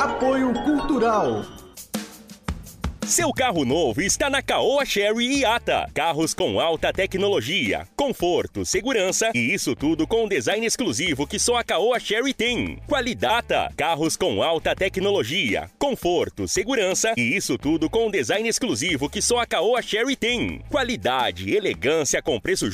Apoio Cultural. Seu carro novo está na Caoa Chery Iata. Carros com alta tecnologia, conforto, segurança e isso tudo com um design exclusivo que só a Caoa Chery tem. Qualidade. Carros com alta tecnologia, conforto, segurança e isso tudo com um design exclusivo que só a Caoa Chery tem. Qualidade, elegância com preço